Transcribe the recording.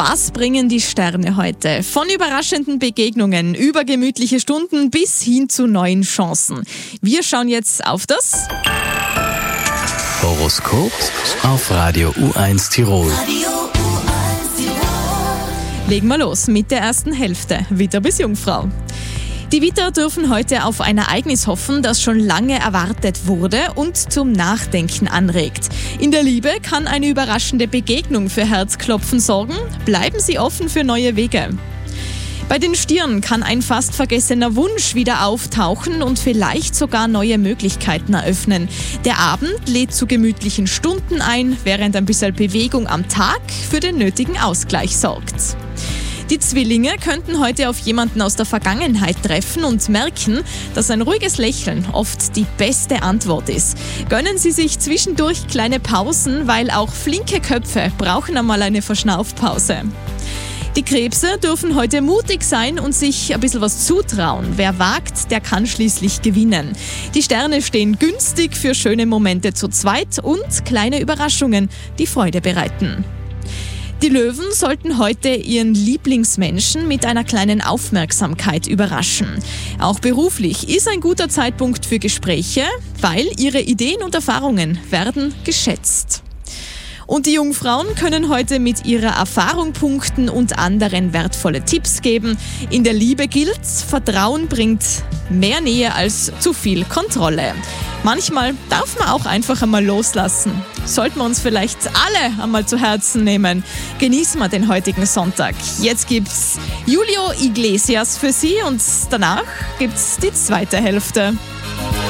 Was bringen die Sterne heute? Von überraschenden Begegnungen über gemütliche Stunden bis hin zu neuen Chancen. Wir schauen jetzt auf das Horoskop auf Radio U1 Tirol. Legen wir los mit der ersten Hälfte. Widder bis Jungfrau. Die Widder dürfen heute auf ein Ereignis hoffen, das schon lange erwartet wurde und zum Nachdenken anregt. In der Liebe kann eine überraschende Begegnung für Herzklopfen sorgen. Bleiben Sie offen für neue Wege. Bei den Stieren kann ein fast vergessener Wunsch wieder auftauchen und vielleicht sogar neue Möglichkeiten eröffnen. Der Abend lädt zu gemütlichen Stunden ein, während ein bisschen Bewegung am Tag für den nötigen Ausgleich sorgt. Die Zwillinge könnten heute auf jemanden aus der Vergangenheit treffen und merken, dass ein ruhiges Lächeln oft die beste Antwort ist. Gönnen Sie sich zwischendurch kleine Pausen, weil auch flinke Köpfe brauchen einmal eine Verschnaufpause. Die Krebse dürfen heute mutig sein und sich ein bisschen was zutrauen. Wer wagt, der kann schließlich gewinnen. Die Sterne stehen günstig für schöne Momente zu zweit und kleine Überraschungen, die Freude bereiten. Die Löwen sollten heute ihren Lieblingsmenschen mit einer kleinen Aufmerksamkeit überraschen. Auch beruflich ist ein guter Zeitpunkt für Gespräche, weil ihre Ideen und Erfahrungen werden geschätzt. Und die Jungfrauen können heute mit ihrer Erfahrung punkten und anderen wertvolle Tipps geben. In der Liebe gilt, Vertrauen bringt mehr Nähe als zu viel Kontrolle. Manchmal darf man auch einfach einmal loslassen. Sollten wir uns vielleicht alle einmal zu Herzen nehmen. Genießen wir den heutigen Sonntag. Jetzt gibt's Julio Iglesias für Sie und danach gibt's die zweite Hälfte.